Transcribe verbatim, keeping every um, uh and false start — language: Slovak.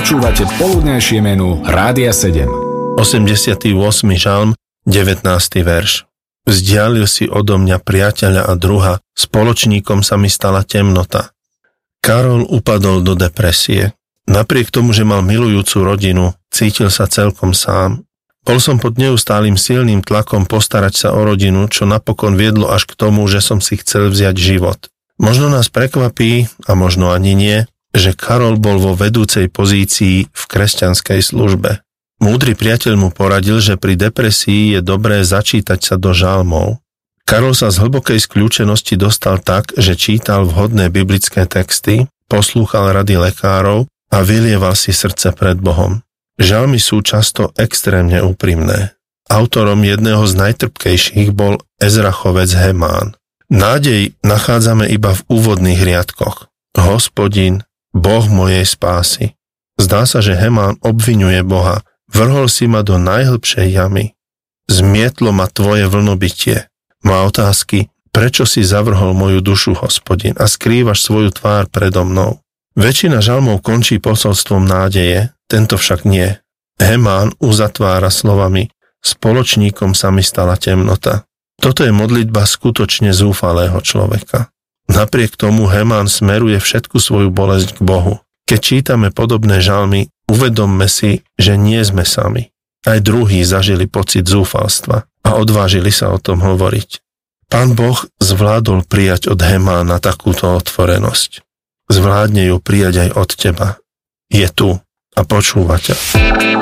Počúvate poludnejšie menu Rádia sedem. osemdesiaty ôsmy žalm, devätnásty verš. Vzdialil si odo mňa priateľa a druha, spoločníkom sa mi stala temnota. Karol upadol do depresie. Napriek tomu, že mal milujúcu rodinu, cítil sa celkom sám. Bol som pod neustálým silným tlakom postarať sa o rodinu, čo napokon viedlo až k tomu, že som si chcel vziať život. Možno nás prekvapí, a možno ani nie, že Karol bol vo vedúcej pozícii v kresťanskej službe. Múdry priateľ mu poradil, že pri depresii je dobré začítať sa do žalmov. Karol sa z hlbokej skľúčenosti dostal tak, že čítal vhodné biblické texty, poslúchal rady lekárov a vylieval si srdce pred Bohom. Žalmy sú často extrémne úprimné. Autorom jedného z najtrpkejších bol Ezrachovec Hemán. Nádej nachádzame iba v úvodných riadkoch. Hospodin, Boh mojej spásy. Zdá sa, že Hemán obviňuje Boha. Vrhol si ma do najhlbšej jamy. Zmietlo ma tvoje vlnobytie. Má otázky, prečo si zavrhol moju dušu, Hospodin, a skrývaš svoju tvár predo mnou. Väčšina žalmov končí posolstvom nádeje, tento však nie. Hemán uzatvára slovami: spoločníkom sa mi stala temnota. Toto je modlitba skutočne zúfalého človeka. Napriek tomu Hemán smeruje všetku svoju bolesť k Bohu. Keď čítame podobné žalmy, uvedomme si, že nie sme sami. Aj druhí zažili pocit zúfalstva a odvážili sa o tom hovoriť. Pán Boh zvládol prijať od Hemána takúto otvorenosť. Zvládne ju prijať aj od teba. Je tu a počúva ťa.